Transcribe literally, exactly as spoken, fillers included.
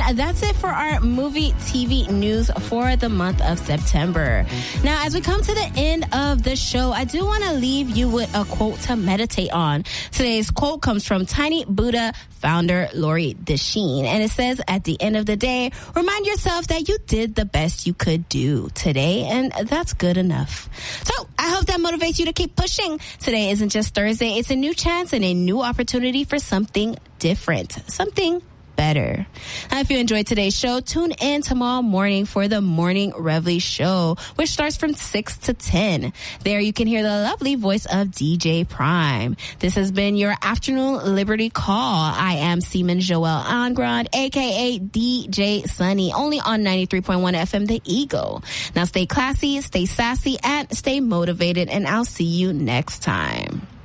that's it for our movie T V news for the month of September. Now, as we come to the end of the show, I do want to leave you with a quote to meditate on. Today's quote comes from Tiny Buddha founder Lori Deschene, and it says, at the end of the day, remind yourself that you did the best you could do today, and that's good enough. So I hope that motivates you to keep pushing. Today isn't just Thursday, it's a new chance and a new opportunity for something different, something better. Now, if you enjoyed today's show, tune in tomorrow morning for the Morning Reveille show, which starts from six to ten. There you can hear the lovely voice of D J Prime. This has been your Afternoon Liberty Call. I am Seaman Joel Angrand, aka D J Sunny, only on ninety-three point one F M The Eagle. Now stay classy, stay sassy, and stay motivated, and I'll see you next time.